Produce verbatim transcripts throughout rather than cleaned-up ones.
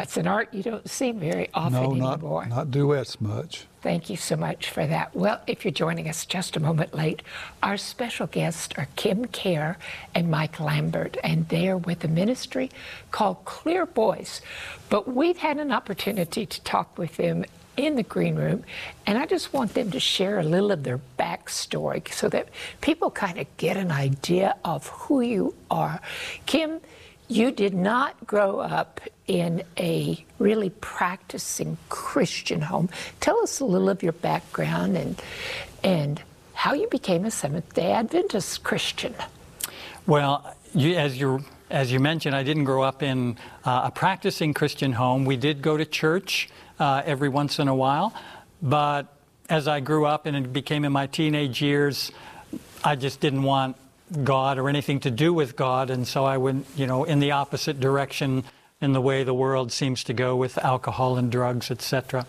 That's an art you don't see very often no, anymore. not, not duets much. Thank you so much for that. Well, if you're joining us just a moment late, our special guests are Kim Kerr and Mike Lambert, and they're with a ministry called Clear Voice. But we've had an opportunity to talk with them in the green room, and I just want them to share a little of their backstory so that people kind of get an idea of who you are. Kim, you did not grow up in a really practicing Christian home. Tell us a little of your background and and how you became a Seventh-day Adventist Christian. Well, you, as you as you mentioned, I didn't grow up in uh, a practicing Christian home. We did go to church uh, every once in a while, but as I grew up and it became in my teenage years, I just didn't want God or anything to do with God, and so I went, you know, in the opposite direction in the way the world seems to go with alcohol and drugs, et cetera.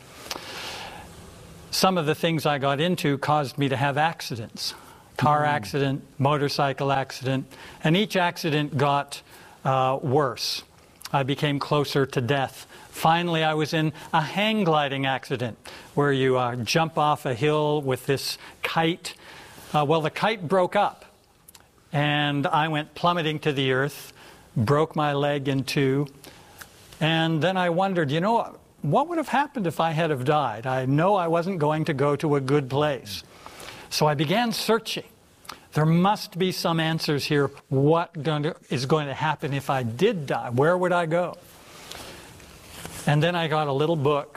Some of the things I got into caused me to have accidents. Car mm. accident, motorcycle accident, and each accident got uh, worse. I became closer to death. Finally, I was in a hang gliding accident where you uh, jump off a hill with this kite. Uh, well, the kite broke up, and I went plummeting to the earth, broke my leg in two, and then I wondered, you know, what would have happened if I had have died? I know I wasn't going to go to a good place. So I began searching. There must be some answers here. What going to, is going to happen if I did die? Where would I go? And then I got a little book,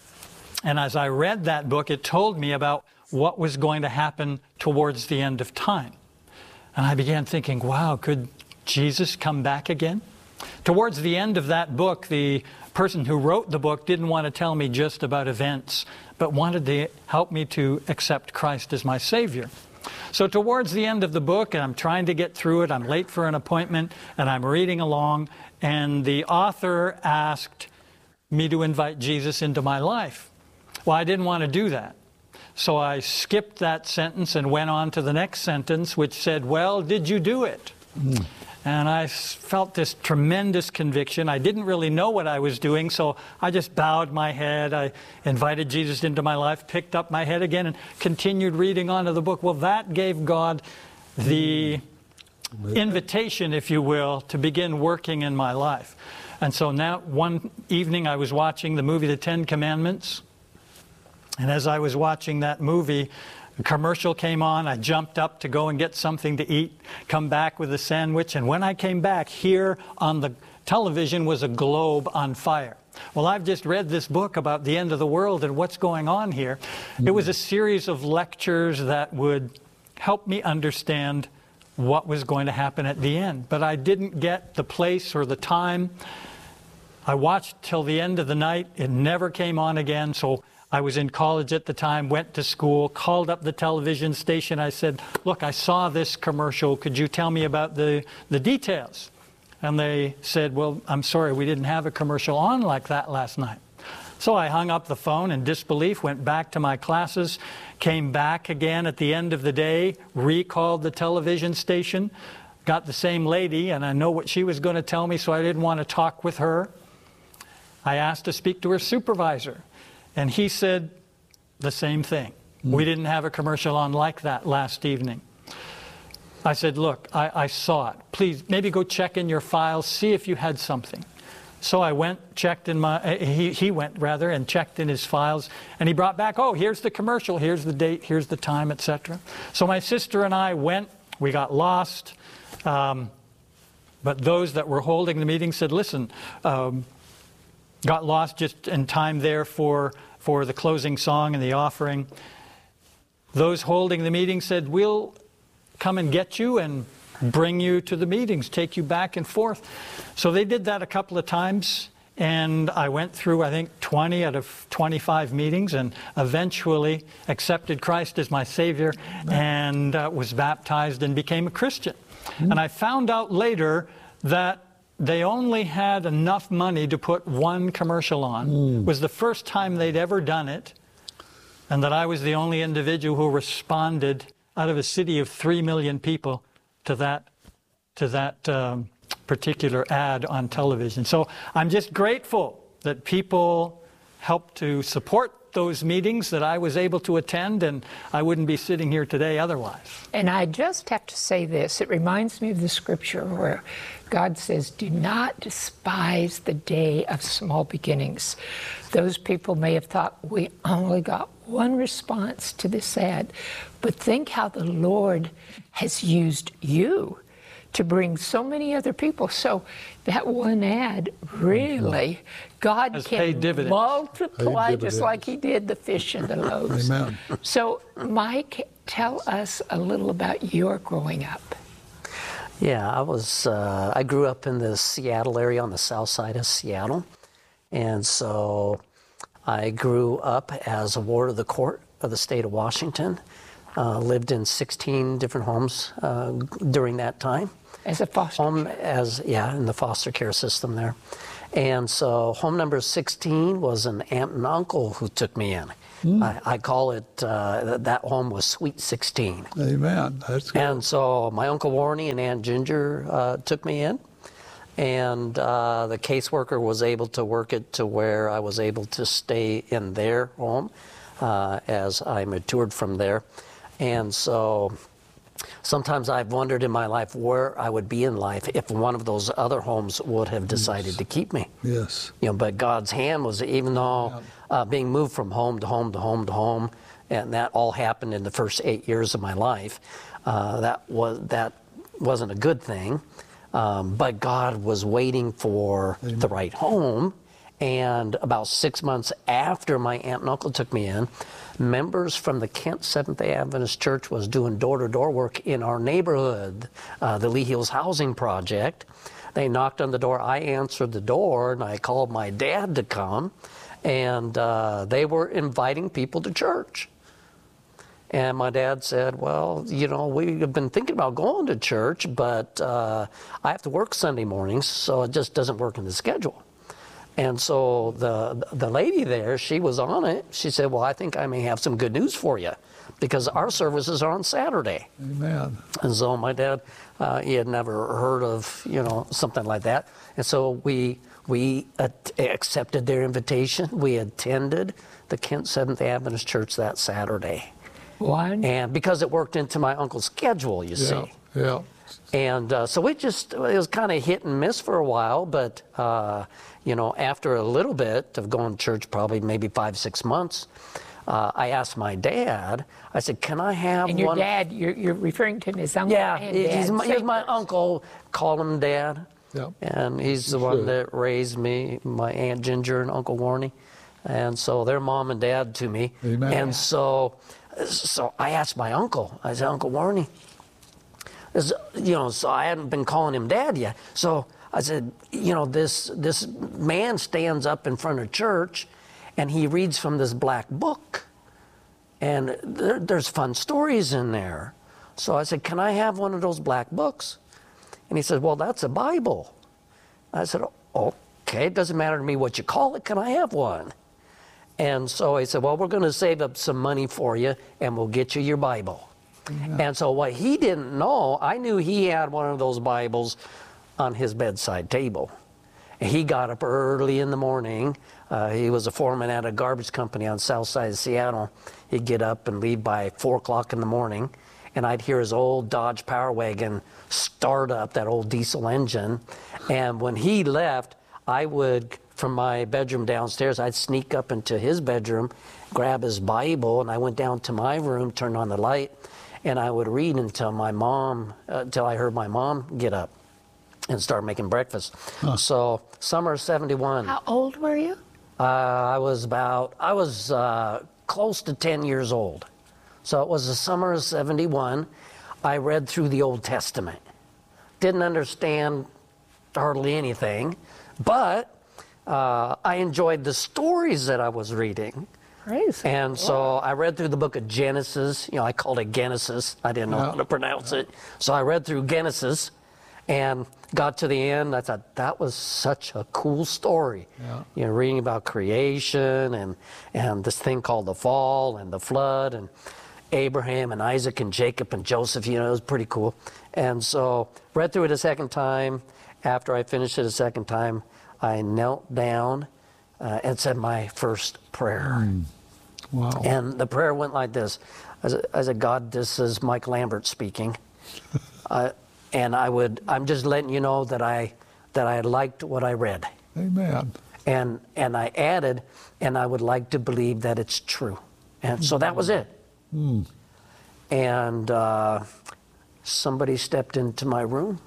and as I read that book, it told me about what was going to happen towards the end of time. And I began thinking, wow, could Jesus come back again? Towards the end of that book, the person who wrote the book didn't want to tell me just about events, but wanted to help me to accept Christ as my Savior. So towards the end of the book, and I'm trying to get through it, I'm late for an appointment, and I'm reading along, and the author asked me to invite Jesus into my life. Well, I didn't want to do that. So I skipped that sentence and went on to the next sentence, which said, well, did you do it? Mm. And I felt this tremendous conviction. I didn't really know what I was doing, so I just bowed my head. I invited Jesus into my life, picked up my head again, and continued reading on to the book. Well, that gave God the invitation, if you will, to begin working in my life. And so now, one evening, I was watching the movie The Ten Commandments. And as I was watching that movie, a commercial came on. I jumped up to go and get something to eat, come back with a sandwich. And when I came back, here on the television was a globe on fire. Well, I've just read this book about the end of the world and what's going on here. Mm. It was a series of lectures that would help me understand what was going to happen at the end. But I didn't get the place or the time. I watched till the end of the night. It never came on again. So I was in college at the time, went to school, called up the television station. I said, look, I saw this commercial. Could you tell me about the, the details? And they said, well, I'm sorry, we didn't have a commercial on like that last night. So I hung up the phone in disbelief, went back to my classes, came back again at the end of the day, recalled the television station, got the same lady, and I know what she was going to tell me, so I didn't want to talk with her. I asked to speak to her supervisor. And he said the same thing. Mm. We didn't have a commercial on like that last evening. I said, look, I, I saw it. Please, maybe go check in your files, see if you had something. So I went, checked in my, uh, he, he went rather, and checked in his files. And he brought back, oh, here's the commercial, here's the date, here's the time, et cetera. So my sister and I went, we got lost. Um, but those that were holding the meeting said, listen, um, got lost just in time there for, for the closing song and the offering. Those holding the meeting said, we'll come and get you and bring you to the meetings, take you back and forth. So they did that a couple of times, and I went through, I think, twenty out of twenty-five meetings, and eventually accepted Christ as my Savior and uh, was baptized and became a Christian. Mm-hmm. And I found out later that they only had enough money to put one commercial on. Mm. It was the first time they'd ever done it, and that I was the only individual who responded out of a city of three million people to that, to that um, particular ad on television. So I'm just grateful that people helped to support those meetings that I was able to attend, and I wouldn't be sitting here today otherwise. And I just have to say this. It reminds me of the scripture where God says, do not despise the day of small beginnings. Those people may have thought, we only got one response to this ad, but think how the Lord has used you to bring so many other people. So that one ad, really, God Has can paid dividends. multiply Paid just like he did the fish and the loaves. Amen. So, Mike, tell us a little about your growing up. Yeah, I was, uh, I grew up in the Seattle area on the south side of Seattle. And so I grew up as a ward of the court of the state of Washington. Uh, lived in sixteen different homes uh, during that time. As a foster Home child. as, yeah, in the foster care system there. And so home number sixteen was an aunt and uncle who took me in. Mm. I, I call it, uh, that home was Sweet sixteen. Amen. That's good. And so my Uncle Warnie and Aunt Ginger uh, took me in. And uh, the caseworker was able to work it to where I was able to stay in their home uh, as I matured from there. And so sometimes I've wondered in my life where I would be in life if one of those other homes would have decided Yes. to keep me. Yes. You know, but God's hand was, even though uh, being moved from home to home to home to home, and that all happened in the first eight years of my life, uh, that was that wasn't a good thing. Um, but God was waiting for Amen. the right home. And about six months after my aunt and uncle took me in, members from the Kent Seventh-day Adventist Church was doing door-to-door work in our neighborhood, uh, the Lee Hills Housing Project. They knocked on the door. I answered the door, and I called my dad to come. And uh, they were inviting people to church. And my dad said, well, you know, we have been thinking about going to church, but uh, I have to work Sunday mornings, so it just doesn't work in the schedule. And so the the lady there, she was on it. She said, well, I think I may have some good news for you, because our services are on Saturday. Amen. And so my dad, uh, he had never heard of, you know, something like that. And so we we uh, accepted their invitation. We attended the Kent Seventh-day Adventist Church that Saturday. One. And because it worked into my uncle's schedule, you Yeah. see. Yeah. And uh, so it just, it was kind of hit and miss for a while, but, uh, you know, after a little bit of going to church, probably maybe five, six months, uh, I asked my dad, I said, can I have And your one? dad, you're, you're referring to him as uncle Yeah, and he's, dad. my, he's my Say- uncle, call him Dad. Yeah. And he's the You one should. that raised me, my Aunt Ginger and Uncle Warnie. And so they're mom and dad to me. Amen. And so, so I asked my uncle, I said, Uncle Warnie, is, you know, so I hadn't been calling him Dad yet. So I said, you know, this, this man stands up in front of church and he reads from this black book. And there, there's fun stories in there. So I said, can I have one of those black books? And he said, well, that's a Bible. I said, okay, it doesn't matter to me what you call it. Can I have one? And so he said, well, we're going to save up some money for you, and we'll get you your Bible. Yeah. And so what he didn't know, I knew he had one of those Bibles on his bedside table. And he got up early in the morning. Uh, he was a foreman at a garbage company on the south side of Seattle. He'd get up and leave by four o'clock in the morning. And I'd hear his old Dodge Power Wagon start up, that old diesel engine. And when he left, I would, from my bedroom downstairs, I'd sneak up into his bedroom, grab his Bible, and I went down to my room, turned on the light, and I would read until my mom, uh, until I heard my mom get up and start making breakfast. Huh. So summer of seventy-one. How old were you? Uh, I was about, I was uh, close to ten years old. So it was the summer of seventy-one. I read through the Old Testament. Didn't understand hardly anything, but uh, I enjoyed the stories that I was reading. Praise And so I read through the book of Genesis. You know, I called it Genesis. I didn't know Yeah. how to pronounce it. So I read through Genesis and got to the end. I thought, that was such a cool story. Yeah. You know, reading about creation and, and this thing called the fall and the flood and Abraham and Isaac and Jacob and Joseph. You know, it was pretty cool. And so read through it a second time. After I finished it a second time, I knelt down uh, and said my first prayer. Mm. Wow. And the prayer went like this. I said, I said God, this is Mike Lambert speaking. uh, and I would, I'm just letting you know that I, that I liked what I read. Amen. And, and I added, and I would like to believe that it's true. And so that was it. Mm. And uh, somebody stepped into my room.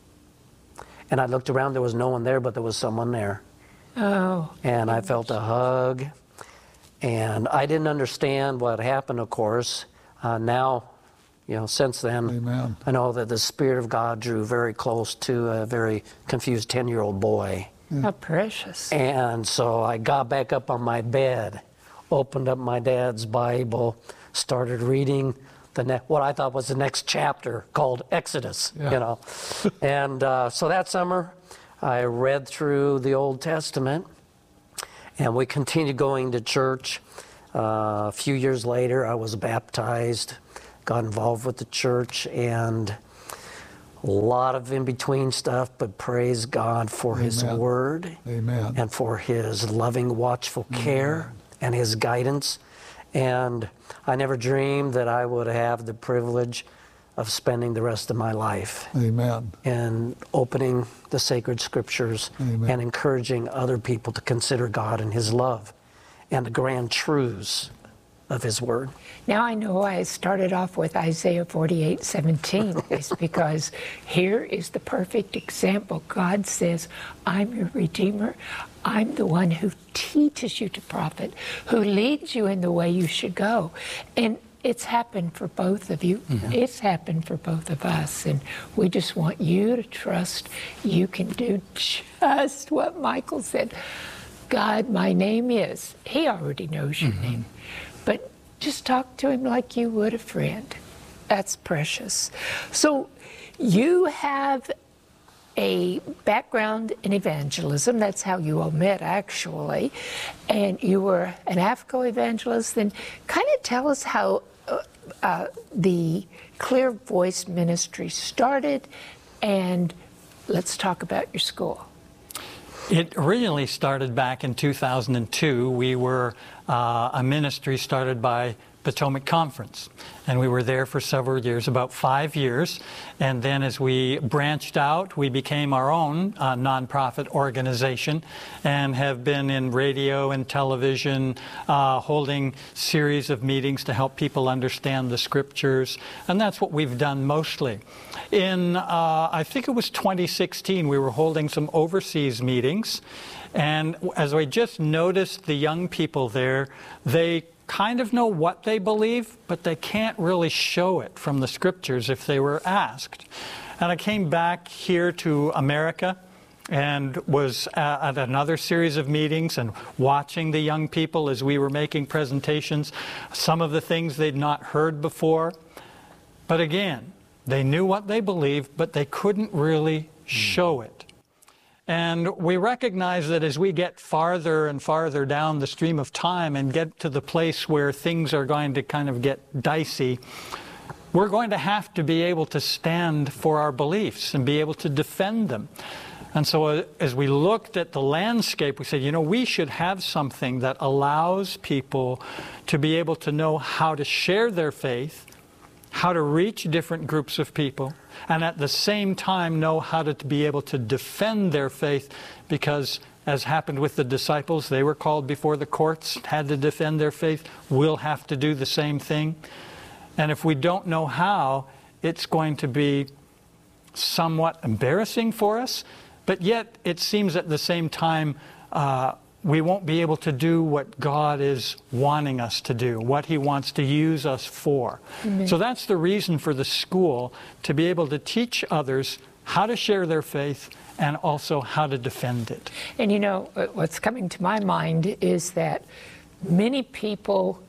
And I looked around, there was no one there, but there was someone there. Oh. And I felt a hug. And I didn't understand what happened, of course. Uh, now, you know, since then, Amen. I know that the Spirit of God drew very close to a very confused ten-year-old boy. How precious. And so I got back up on my bed, opened up my dad's Bible, started reading the ne- what I thought was the next chapter called Exodus, Yeah. you know. And uh, so that summer, I read through the Old Testament, and we continued going to church. Uh, a few years later, I was baptized, got involved with the church, and a lot of in-between stuff, but praise God for His Amen. Word. Amen. And for His loving, watchful care and His guidance. And I never dreamed that I would have the privilege of spending the rest of my life Amen. in opening the sacred scriptures Amen. and encouraging other people to consider God and His love and the grand truths of His Word. Now I know I started off with Isaiah forty-eight seventeen. It's because here is the perfect example. God says, I'm your Redeemer. I'm the one who teaches you to profit, who leads you in the way you should go. And it's happened for both of you. Mm-hmm. It's happened for both of us. And we just want you to trust you can do just what Michael said. God, my name is. He already knows your mm-hmm. name. But just talk to Him like you would a friend. That's precious. So you have a background in evangelism. That's how you all met, actually. And you were an AFCO evangelist. Then kind of tell us how uh, uh, the Clear Voice Ministry started, and let's talk about your school. It originally started back in two thousand two. We were uh, a ministry started by Potomac Conference, and we were there for several years, about five years. And then as we branched out, we became our own uh, nonprofit organization and have been in radio and television, uh, holding series of meetings to help people understand the scriptures. And that's what we've done mostly. In, uh, I think it was twenty sixteen, we were holding some overseas meetings. And as we just noticed the young people there, they kind of know what they believe, but they can't really show it from the scriptures if they were asked. And I came back here to America and was at another series of meetings and watching the young people as we were making presentations, some of the things they'd not heard before. But again, they knew what they believed, but they couldn't really show it. And we recognize that as we get farther and farther down the stream of time and get to the place where things are going to kind of get dicey, we're going to have to be able to stand for our beliefs and be able to defend them. And so uh, as we looked at the landscape, we said, you know, we should have something that allows people to be able to know how to share their faith, how to reach different groups of people, and at the same time know how to be able to defend their faith, because as happened with the disciples, they were called before the courts, had to defend their faith. We'll have to do the same thing. And if we don't know how, it's going to be somewhat embarrassing for us, but yet it seems at the same time uh, we won't be able to do what God is wanting us to do, what He wants to use us for. Amen. So that's the reason for the school, to be able to teach others how to share their faith and also how to defend it. And you know, what's coming to my mind is that many people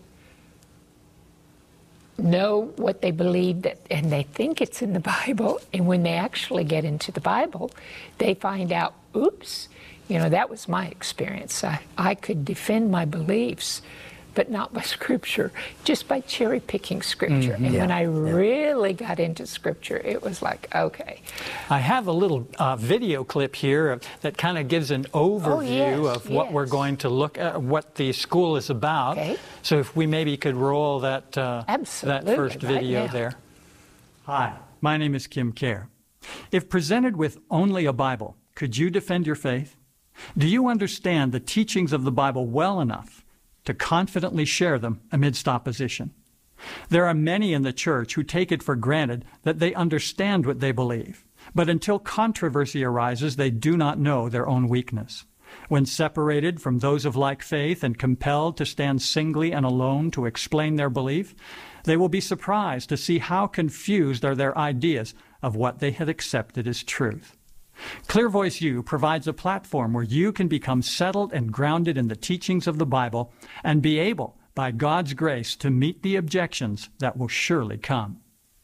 know what they believe, that, and they think it's in the Bible, and when they actually get into the Bible, they find out, oops, you know, that was my experience. I, I could defend my beliefs, but not by Scripture, just by cherry picking Scripture. Mm-hmm. And Yeah, when I yeah. really got into Scripture, it was like, okay. I have a little uh, video clip here of, that kind of gives an overview yes, of what we're yes. going to look at, what the school is about. Okay. So if we maybe could roll that, uh, that Absolutely, first right video now. there. Hi, my name is Kim Kerr. If presented with only a Bible, could you defend your faith? Do you understand the teachings of the Bible well enough to confidently share them amidst opposition? There are many in the church who take it for granted that they understand what they believe, but until controversy arises, they do not know their own weakness. When separated from those of like faith and compelled to stand singly and alone to explain their belief, they will be surprised to see how confused are their ideas of what they had accepted as truth. Clear Voice U provides a platform where you can become settled and grounded in the teachings of the Bible and be able, by God's grace, to meet the objections that will surely come.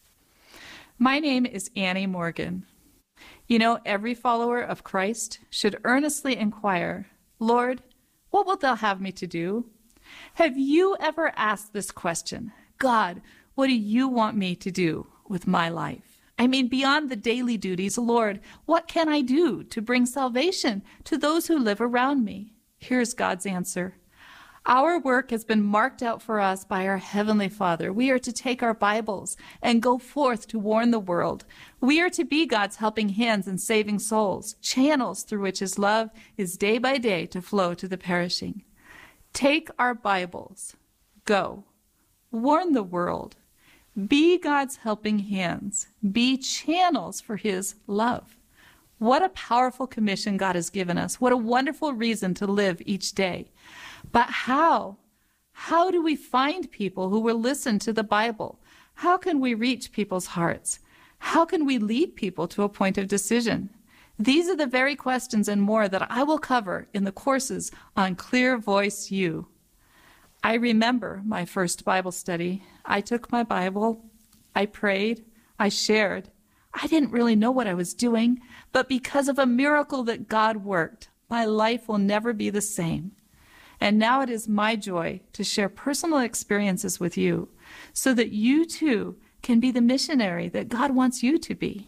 My name is Annie Morgan. You know, every follower of Christ should earnestly inquire, Lord, what wilt thou have me to do? Have you ever asked this question? God, what do you want me to do with my life? I mean, beyond the daily duties, Lord, what can I do to bring salvation to those who live around me? Here's God's answer. Our work has been marked out for us by our Heavenly Father. We are to take our Bibles and go forth to warn the world. We are to be God's helping hands in saving souls, channels through which His love is day by day to flow to the perishing. Take our Bibles. Go. Warn the world. Be God's helping hands. Be channels for His love. What a powerful commission God has given us. What a wonderful reason to live each day. But how? How do we find people who will listen to the Bible? How can we reach people's hearts? How can we lead people to a point of decision? These are the very questions and more that I will cover in the courses on Clear Voice U. I remember my first Bible study. I took my Bible, I prayed, I shared. I didn't really know what I was doing, but because of a miracle that God worked, my life will never be the same. And now it is my joy to share personal experiences with you so that you too can be the missionary that God wants you to be.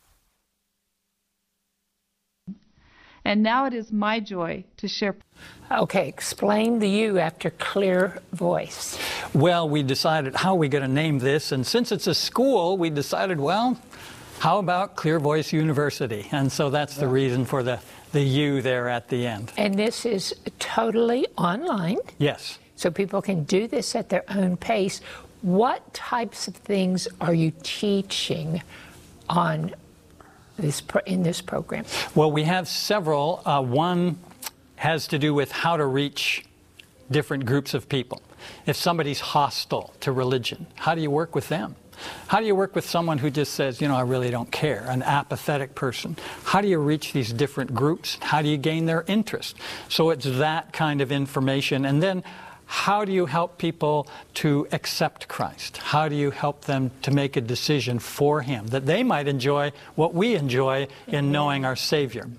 And now it is my joy to share. Okay, explain the U after Clear Voice. Well, we decided how are we going to name this, and since it's a school, we decided, well, how about Clear Voice University? And so that's the reason for the, the U there at the end. And this is totally online, Yes. so people can do this at their own pace. What types of things are you teaching on this pro- in this program? Well, we have several. Uh, one has to do with how to reach different groups of people. If somebody's hostile to religion, how do you work with them? How do you work with someone who just says, you know, I really don't care, an apathetic person? How do you reach these different groups? How do you gain their interest? So it's that kind of information. And then how do you help people to accept Christ? How do you help them to make a decision for Him, that they might enjoy what we enjoy in knowing our Savior?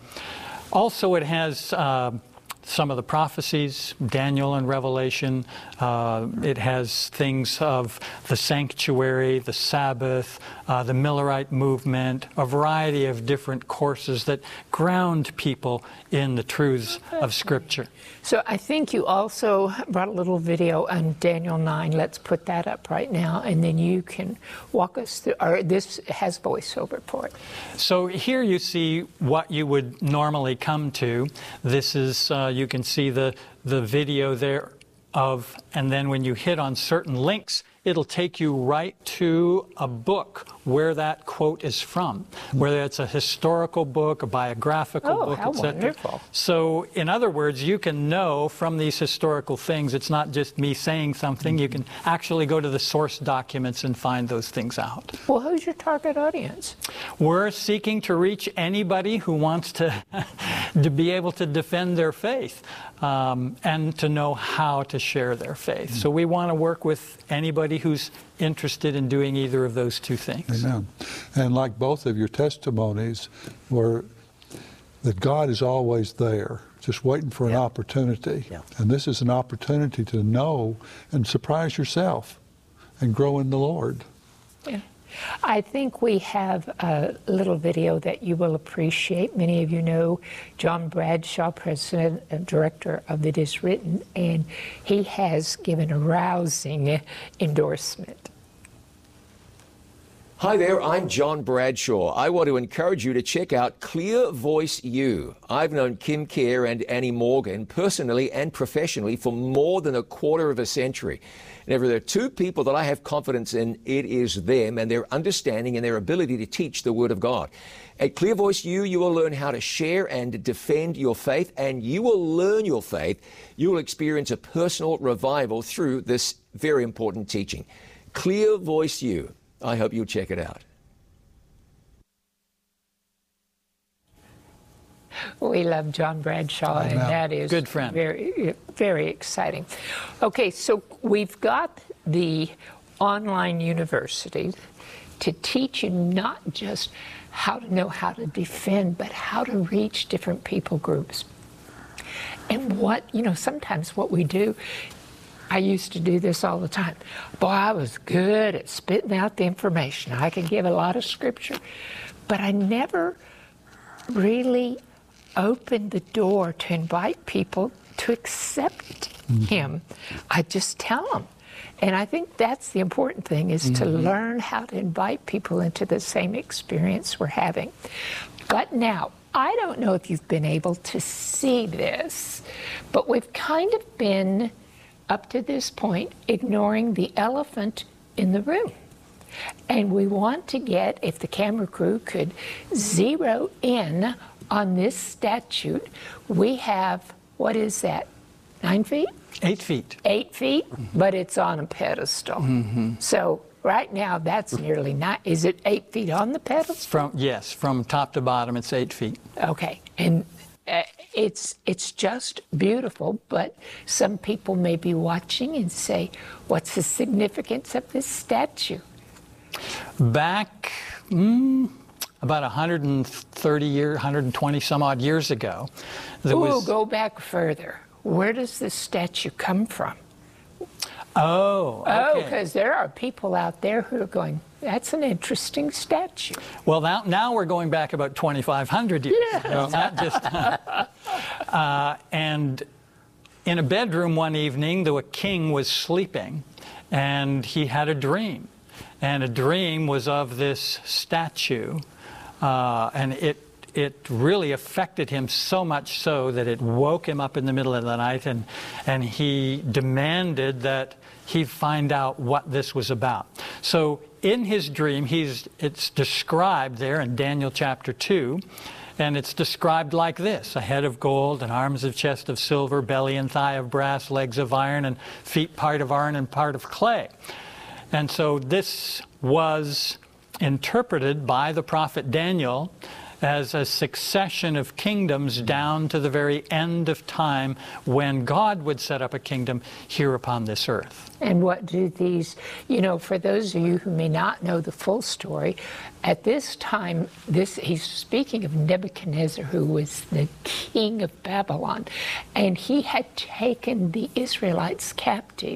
Also, it has uh, some of the prophecies, Daniel and Revelation. Uh, it has things of the sanctuary, the Sabbath, uh, the Millerite movement, a variety of different courses that ground people in the truths of Scripture. So I think you also brought a little video on Daniel nine. Let's put that up right now, and then you can walk us through, or this has voiceover for it. So here you see what you would normally come to. This is, uh, you can see the, the video there of, and then when you hit on certain links, it'll take you right to a book where that quote is from, whether it's a historical book, a biographical Oh, book, how et cetera. wonderful. So, in other words, you can know from these historical things, it's not just me saying something, you can actually go to the source documents and find those things out. Well, who's your target audience? We're seeking to reach anybody who wants to, to be able to defend their faith um, and to know how to share their faith. So we want to work with anybody who's interested in doing either of those two things. Amen. And like both of your testimonies were that God is always there. just waiting for an Yeah. opportunity. Yeah. And this is an opportunity to know and surprise yourself and grow in the Lord. Yeah. I think we have a little video that you will appreciate. Many of you know John Bradshaw, President and Director of It Is Written, and he has given a rousing endorsement. Hi there, I'm John Bradshaw. I want to encourage you to check out Clear Voice U. I've known Kim Kerr and Annie Morgan personally and professionally for more than a quarter of a century. And if there are two people that I have confidence in, it is them and their understanding and their ability to teach the Word of God. At Clear Voice U, you will learn how to share and defend your faith, and you will learn your faith. You will experience a personal revival through this very important teaching. Clear Voice U. I hope you'll check it out. We love John Bradshaw, and that is Good friend. very, very exciting. Okay, so we've got the online university to teach you not just how to know how to defend, but how to reach different people groups. And what, you know, sometimes what we do, I used to do this all the time. Boy, I was good at spitting out the information. I could give a lot of scripture, but I never really opened the door to invite people to accept him. I just tell them. And I think that's the important thing, is mm-hmm. to learn how to invite people into the same experience we're having. But now, I don't know if you've been able to see this, but we've kind of been, up to this point, ignoring the elephant in the room. And we want to get, if the camera crew could zero in on this statue. We have, what is that, nine feet? Eight feet. Eight feet, mm-hmm. but it's on a pedestal. Mm-hmm. So right now, that's nearly nine. Is it eight feet on the pedestal? From yes, from top to bottom, it's eight feet. Okay, and uh, it's it's just beautiful. But some people may be watching and say, "What's the significance of this statue?" Back mm, about one hundred thirty years, one hundred twenty some odd years ago, there Ooh, was. Go back further. Where does this statue come from? Oh, okay. Oh, because there are people out there who are going, that's an interesting statue. Well, now, now we're going back about twenty-five hundred years. Yeah. Not just, uh, and in a bedroom one evening, the king was sleeping, and he had a dream. And a dream was of this statue, uh, and it it really affected him so much so that it woke him up in the middle of the night, and and he demanded that he find out what this was about. So in his dream, he's it's described there in Daniel chapter two, and it's described like this: a head of gold, and arms of chest of silver, belly and thigh of brass, legs of iron, and feet part of iron and part of clay. And so this was interpreted by the prophet Daniel as a succession of kingdoms down to the very end of time, when God would set up a kingdom here upon this earth. And what do these, you know, for those of you who may not know the full story, at this time, this he's speaking of Nebuchadnezzar, who was the king of Babylon, and he had taken the Israelites captive.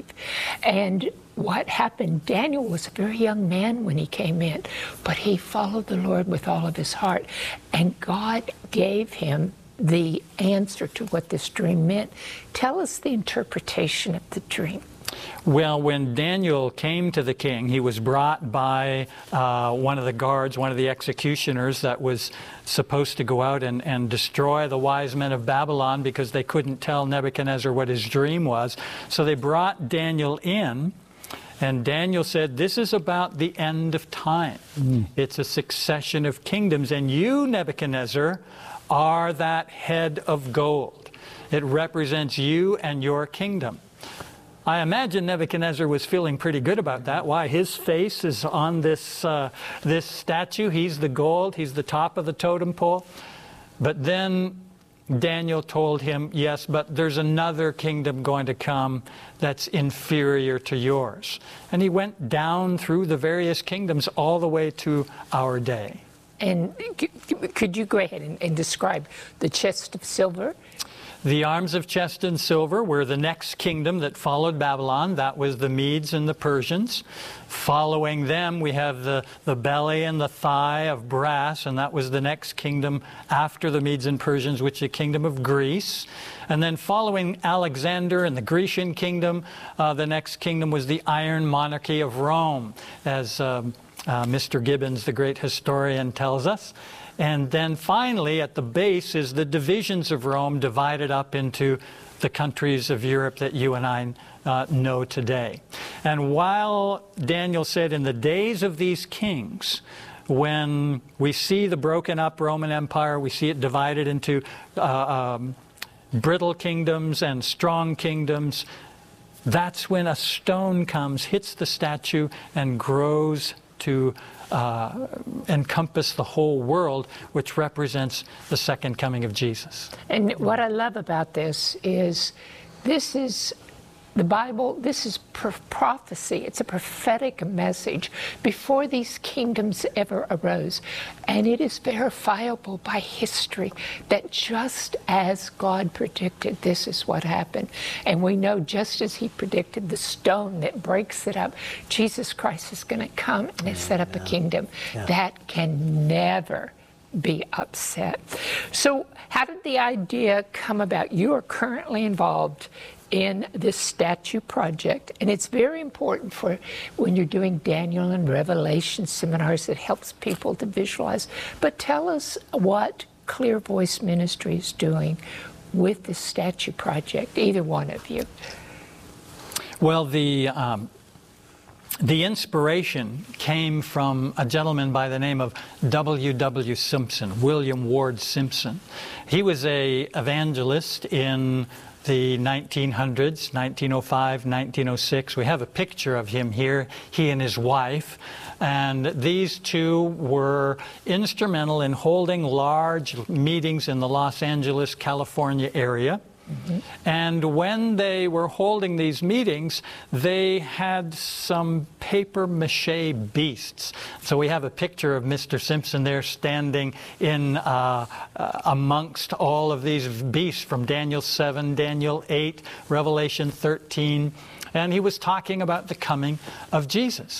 And what happened, Daniel was a very young man when he came in, but he followed the Lord with all of his heart, and God gave him the answer to what this dream meant. Tell us the interpretation of the dream. Well, when Daniel came to the king, he was brought by uh, one of the guards, one of the executioners that was supposed to go out and, and destroy the wise men of Babylon, because they couldn't tell Nebuchadnezzar what his dream was. So they brought Daniel in, and Daniel said, this is about the end of time. Mm. It's a succession of kingdoms, and you, Nebuchadnezzar, are that head of gold. It represents you and your kingdom. I imagine Nebuchadnezzar was feeling pretty good about that. Why? His face is on this, uh, this statue. He's the gold. He's the top of the totem pole. But then Daniel told him, yes, but there's another kingdom going to come that's inferior to yours. And he went down through the various kingdoms all the way to our day. And could you go ahead and, and describe the chest of silver? The arms of chest and silver were the next kingdom that followed Babylon. That was the Medes and the Persians. Following them, we have the, the belly and the thigh of brass, and that was the next kingdom after the Medes and Persians, which is the kingdom of Greece. And then following Alexander and the Grecian kingdom, uh, the next kingdom was the Iron Monarchy of Rome, as um, uh, Mister Gibbons, the great historian, tells us. And then finally, at the base, is the divisions of Rome divided up into the countries of Europe that you and I uh, know today. And while Daniel said, in the days of these kings, when we see the broken up Roman Empire, we see it divided into uh, um, brittle kingdoms and strong kingdoms, that's when a stone comes, hits the statue, and grows to uh, encompass the whole world, which represents the second coming of Jesus. And what I love about this is, this is the Bible, this is prophecy. It's a prophetic message before these kingdoms ever arose. And it is verifiable by history that just as God predicted, this is what happened. And we know just as he predicted the stone that breaks it up, Jesus Christ is going to come and set up a kingdom yeah. that can never be upset. So how did the idea come about? You are currently involved in this statue project, and it's very important for when you're doing Daniel and Revelation seminars. It helps people to visualize. But tell us what Clear Voice Ministry is doing with this statue project, either one of you. Well, the um, the inspiration came from a gentleman by the name of W W Simpson, William Ward Simpson. He was an evangelist in the nineteen hundreds, nineteen oh five, nineteen oh six. We have a picture of him here, he and his wife. And these two were instrumental in holding large meetings in the Los Angeles, California area. Mm-hmm. And when they were holding these meetings, they had some paper mache beasts. So we have a picture of Mister Simpson there standing in uh, uh, amongst all of these beasts from Daniel seven, Daniel eight, Revelation thirteen. And he was talking about the coming of Jesus.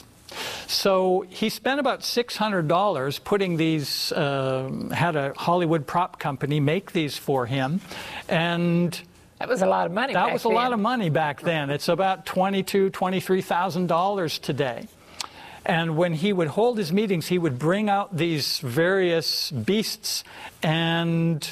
So he spent about six hundred dollars putting these, uh, had a Hollywood prop company make these for him. And that was a lot of money That back was a then. lot of money back then. It's about twenty-two thousand dollars, twenty-three thousand dollars today. And when he would hold his meetings, he would bring out these various beasts, and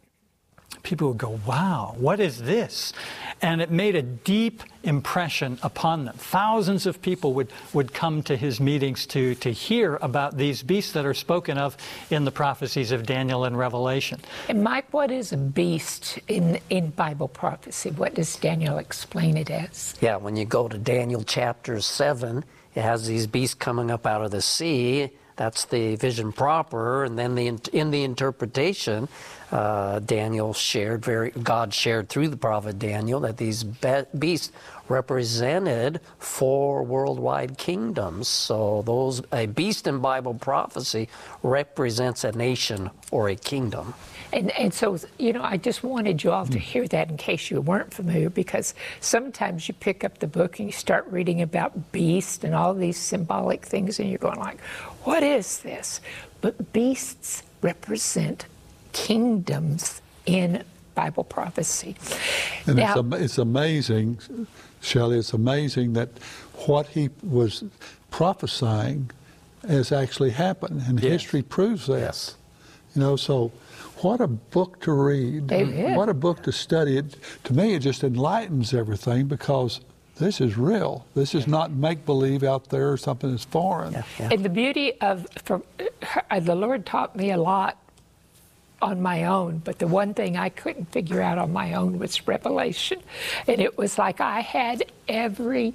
people would go, wow, what is this? And it made a deep impression upon them. Thousands of people would, would come to his meetings to, to hear about these beasts that are spoken of in the prophecies of Daniel and Revelation. And Mike, what is a beast in, in Bible prophecy? What does Daniel explain it as? Yeah, when you go to Daniel chapter seven, it has these beasts coming up out of the sea. That's the vision proper. And then the, in the interpretation, uh, Daniel shared, very, God shared through the prophet Daniel that these be beasts represented four worldwide kingdoms. So those, a beast in Bible prophecy represents a nation or a kingdom. And, and so, you know, I just wanted you all to hear that in case you weren't familiar, because sometimes you pick up the book and you start reading about beasts and all these symbolic things, and you're going like, what is this? But beasts represent kingdoms in Bible prophecy. And now, it's, am it's amazing, Shelley, it's amazing that what he was prophesying has actually happened, and yes. history proves that. Yes. You know, so what a book to read. Amen. What a book to study. It, to me, it just enlightens everything, because this is real. This is not make-believe out there or something that's foreign. Yeah, yeah. And the beauty of, for, uh, the Lord taught me a lot on my own, but the one thing I couldn't figure out on my own was Revelation. And it was like I had every,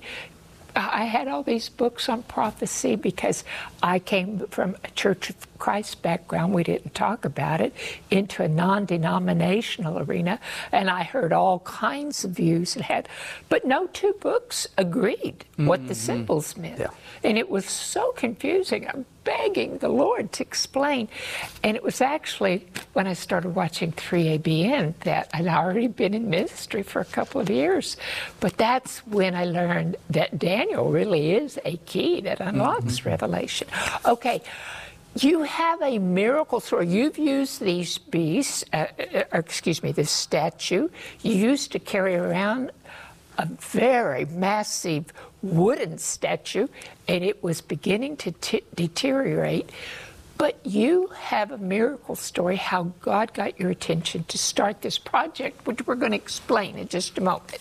I had all these books on prophecy because I came from a Church of Christ background, we didn't talk about it, into a non-denominational arena, and I heard all kinds of views and had, but no two books agreed mm-hmm. what the symbols meant. Yeah. And it was so confusing. begging the Lord to explain. And it was actually when I started watching three A B N that I'd already been in ministry for a couple of years. But that's when I learned that Daniel really is a key that unlocks mm-hmm. revelation. Okay. You have a miracle story. You've used these beasts, uh, or excuse me, this statue. You used to carry around a very massive wooden statue, and it was beginning to t- deteriorate. But you have a miracle story, how God got your attention to start this project, which we're going to explain in just a moment.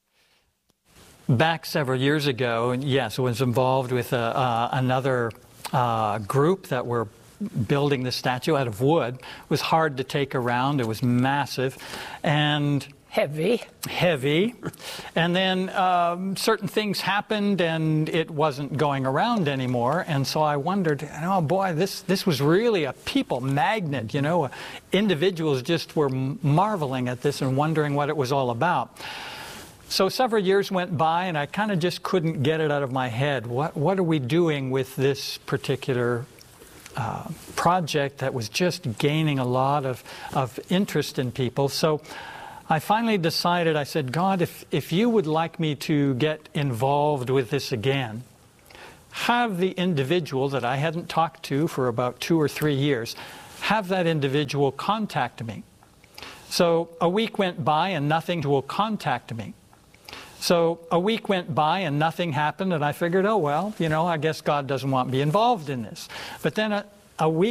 Back several years ago, yes, I was involved with uh, uh, another uh, group that were building the statue out of wood. It was hard to take around. It was massive and heavy. Heavy. And then um, certain things happened and it wasn't going around anymore. And so I wondered, oh boy, this, this was really a people magnet, you know. Individuals just were marveling at this and wondering what it was all about. So several years went by and I kind of just couldn't get it out of my head. What, what are we doing with this particular uh, project that was just gaining a lot of, of interest in people? So I finally decided, I said, God, if, if you would like me to get involved with this again, have the individual that I hadn't talked to for about two or three years, have that individual contact me. So a week went by and nothing will contact me. So a week went by and nothing happened, and I figured, oh, well, you know, I guess God doesn't want me involved in this. But then a, a week